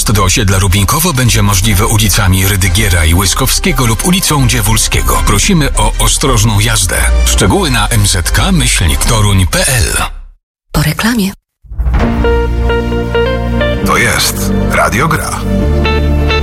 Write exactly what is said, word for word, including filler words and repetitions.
Dojazd do osiedla Rubinkowo będzie możliwy ulicami Rydygiera i Łyskowskiego lub ulicą Dziewulskiego. Prosimy o ostrożną jazdę. Szczegóły na m z k myślnik toruń kropka p l. Po reklamie. To jest Radio Gra.